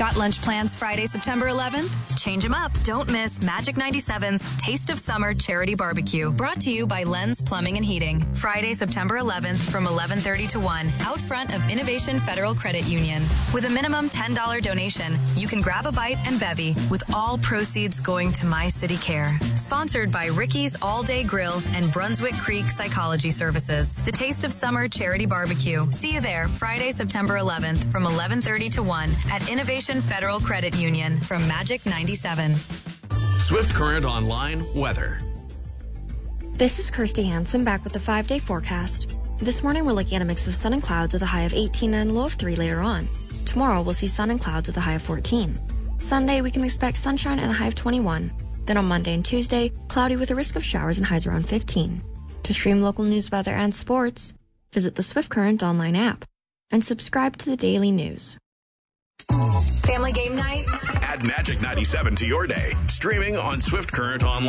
Got lunch plans Friday, September 11th? Change them up. Don't miss Magic 97's Taste of Summer Charity Barbecue. Brought to you by Lens Plumbing and Heating. Friday, September 11th from 11:30 to 1 out front of Innovation Federal Credit Union. With a minimum $10 donation, you can grab a bite and bevy with all proceeds going to My City Care. Sponsored by Ricky's All Day Grill and Brunswick Creek Psychology Services. The Taste of Summer Charity Barbecue. See you there Friday, September 11th from 11:30 to 1 at Innovation Federal Credit Union from Magic 97. Swift Current Online weather. This is Kirsty Hansen back with the 5-day forecast. This morning we're looking at a mix of sun and clouds with a high of 18 and a low of 3 later on. Tomorrow we'll see sun and clouds with a high of 14. Sunday we can expect sunshine and a high of 21. Then on Monday and Tuesday, cloudy with a risk of showers and highs around 15. To stream local news, weather, and sports, visit the Swift Current online app and subscribe to the daily news. Family game night? Add Magic 97 to your day. Streaming on Swift Current Online.